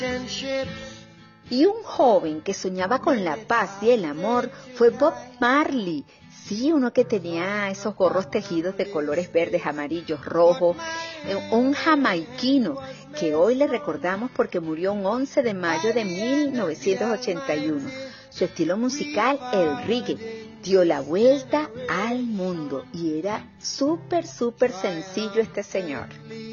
Y un joven que soñaba con la paz y el amor fue Bob Marley. Sí, uno que tenía esos gorros tejidos de colores verdes, amarillos, rojos, un jamaiquino que hoy le recordamos porque murió un 11 de mayo de 1981. Su estilo musical, el reggae, dio la vuelta al mundo y era súper sencillo este señor.